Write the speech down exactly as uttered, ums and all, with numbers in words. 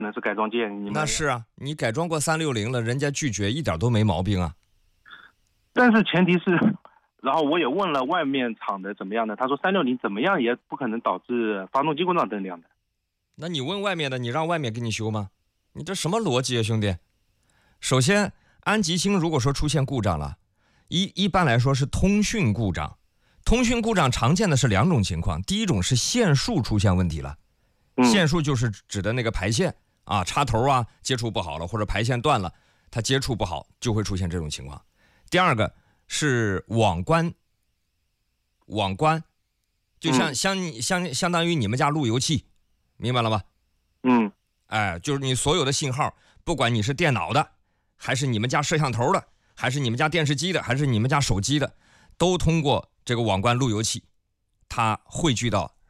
那是改装件，你们那是啊，你改装过三六零了，人家拒绝一点都没毛病啊。 但是前提是，然后我也问了外面厂的怎么样的，他说三六零怎么样也不可能导致发动机故障灯亮的。 那你问外面的，你让外面给你修吗？你这什么逻辑啊，兄弟？首先，安吉星如果说出现故障了，一一般来说是通讯故障。通讯故障常见的是两种情况，第一种是线束出现问题了， 嗯、 线束就是指的那个排线啊，插头啊接触不好了，或者排线断了，它接触不好就会出现这种情况。第二个是网关，网关就像、嗯、相相相当于你们家路由器，明白了吧？ 嗯， 哎，就是你所有的信号，不管你是电脑的，还是你们家摄像头的，还是你们家电视机的，还是你们家手机的，都通过这个网关路由器，它汇聚到